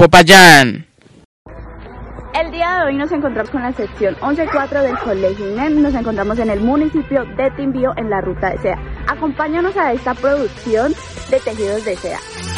Popayán. El día de hoy nos encontramos con la sección 11.4 del Colegio INEM. Nos encontramos en el municipio de Timbío, en la ruta de seda. Acompáñanos a esta producción de tejidos de seda.